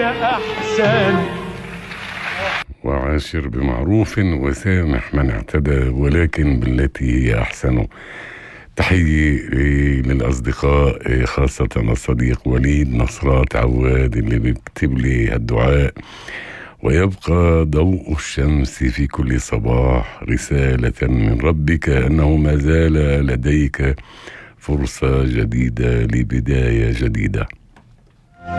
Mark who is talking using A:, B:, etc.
A: أحسن.
B: وعاشر بمعروف وسامح من اعتدى ولكن بالتي هي أحسن. تحية للأصدقاء، خاصة الصديق وليد نصرات عواد اللي بيكتب لي الدعاء: ويبقى ضوء الشمس في كل صباح رسالة من ربك أنه ما زال لديك فرصة جديدة لبداية جديدة.